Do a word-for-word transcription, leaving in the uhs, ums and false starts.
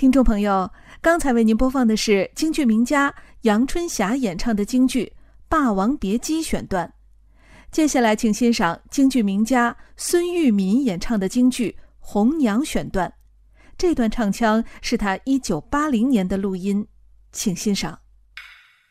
听众朋友，刚才为您播放的是京剧名家杨春霞演唱的京剧《霸王别姬》选段。接下来请欣赏京剧名家孙玉民演唱的京剧《红娘》选段。这段唱腔是他一九八零年的录音，请欣赏。